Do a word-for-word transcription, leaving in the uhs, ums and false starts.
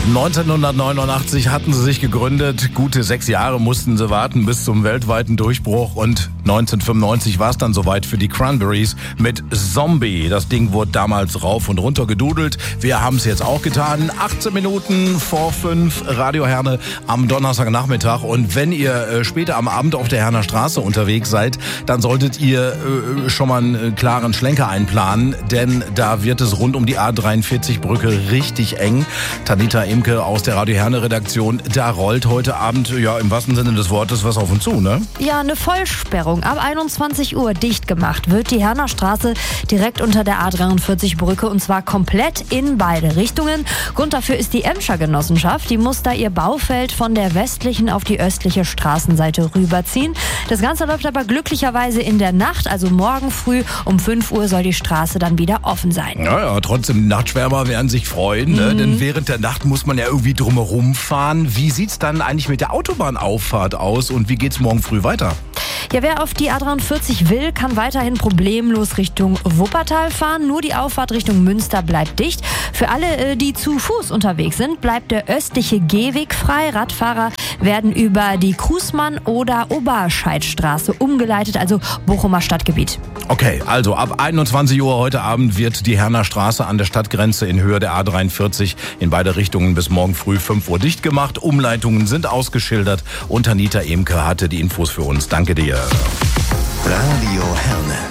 neunzehnhundertneunundachtzig hatten sie sich gegründet. Gute sechs Jahre mussten sie warten bis zum weltweiten Durchbruch. Und neunzehnhundertfünfundneunzig war es dann soweit für die Cranberries mit Zombie. Das Ding wurde damals rauf und runter gedudelt. Wir haben es jetzt auch getan. achtzehn Minuten vor fünf, Radio Herne am Donnerstagnachmittag. Und wenn ihr äh, später am Abend auf der Herner Straße unterwegs seid, dann solltet ihr äh, schon mal einen klaren Schlenker einplanen. Denn da wird es rund um die A dreiundvierzig Brücke richtig eng. Tanita Imke aus der Radio Herne Redaktion, da rollt heute Abend, ja im wahrsten Sinne des Wortes, was auf uns zu, ne? Ja, eine Vollsperrung. Ab einundzwanzig Uhr dicht gemacht wird die Herner Straße direkt unter der A dreiundvierzig Brücke und zwar komplett in beide Richtungen. Grund dafür ist die Emscher Genossenschaft. Die muss da ihr Baufeld von der westlichen auf die östliche Straßenseite rüberziehen. Das Ganze läuft aber glücklicherweise in der Nacht, also morgen früh um fünf Uhr soll die Straße dann wieder offen sein. Naja, trotzdem, die Nachtschwärmer werden sich freuen, ne? Mhm. Denn während der Nacht muss man ja irgendwie drumherum fahren. Wie sieht's dann eigentlich mit der Autobahnauffahrt aus und wie geht's morgen früh weiter? Ja, wer auf die A dreiundvierzig will, kann weiterhin problemlos Richtung Wuppertal fahren. Nur die Auffahrt Richtung Münster bleibt dicht. Für alle, die zu Fuß unterwegs sind, bleibt der östliche Gehweg frei. Radfahrer werden über die Krusmann- oder Oberscheidstraße umgeleitet, also Bochumer Stadtgebiet. Okay, also ab einundzwanzig Uhr heute Abend wird die Herner Straße an der Stadtgrenze in Höhe der A dreiundvierzig in beide Richtungen bis morgen früh fünf Uhr dicht gemacht. Umleitungen sind ausgeschildert und Tanita Imke hatte die Infos für uns. Danke dir. Radio Herne.